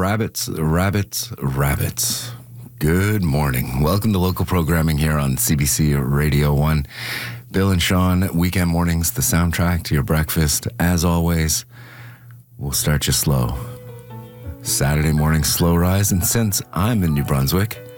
rabbits, rabbits, rabbits. Good morning. Welcome to local programming here on CBC Radio 1. Bill and Sean, weekend mornings, the soundtrack to your breakfast. As always, we'll start you slow. Saturday morning slow rise, and since I'm in New Brunswick,